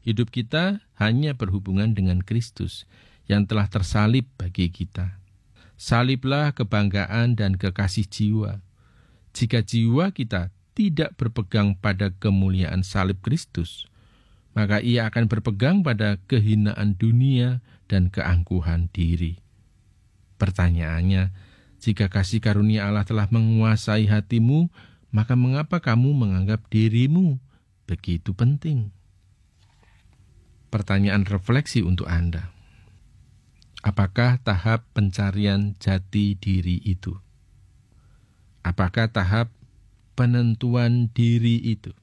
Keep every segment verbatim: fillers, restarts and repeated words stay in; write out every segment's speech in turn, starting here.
Hidup kita hanya berhubungan dengan Kristus yang telah tersalib bagi kita. Saliblah kebanggaan dan kekasih jiwa. Jika jiwa kita tidak berpegang pada kemuliaan salib Kristus, maka ia akan berpegang pada kehinaan dunia dan keangkuhan diri. Pertanyaannya, jika kasih karunia Allah telah menguasai hatimu, maka mengapa kamu menganggap dirimu begitu penting? Pertanyaan refleksi untuk Anda. Apakah tahap pencarian jati diri itu? Apakah tahap penentuan diri itu?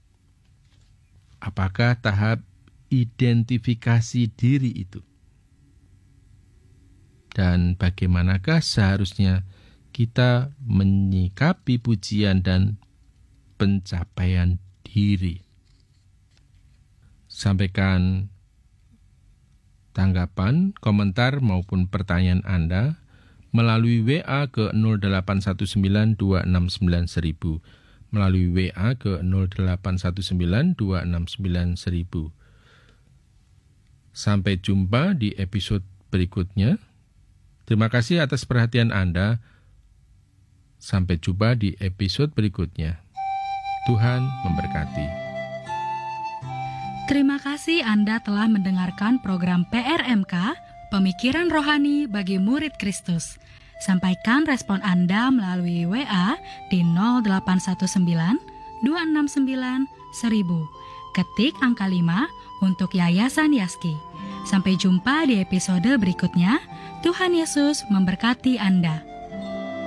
Apakah tahap identifikasi diri itu? Dan bagaimanakah seharusnya kita menyikapi pujian dan pencapaian diri? Sampaikan tanggapan, komentar maupun pertanyaan Anda melalui W A ke nol delapan satu sembilan dua enam sembilan seribu, melalui W A ke nol delapan satu sembilan dua enam sembilan seribu. Sampai jumpa di episode berikutnya. Terima kasih atas perhatian Anda. Sampai jumpa di episode berikutnya. Tuhan memberkati. Terima kasih Anda telah mendengarkan program P R M K, Pemikiran Rohani bagi Murid Kristus. Sampaikan respon Anda melalui W A di nol delapan satu sembilan dua enam sembilan seribu. Ketik angka lima untuk Yayasan Yaski. Sampai jumpa di episode berikutnya. Tuhan Yesus memberkati Anda.